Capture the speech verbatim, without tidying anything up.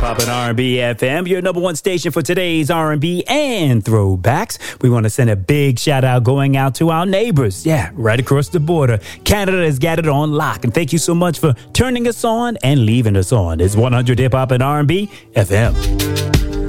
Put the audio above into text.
Hop and R and B F M, your number one station for today's R and B and throwbacks. We want to send a big shout out going out to our neighbors. Yeah, right across the border. Canada has got it on lock. And thank you so much for turning us on and leaving us on. It's one hundred Hip Hop and R and B F M.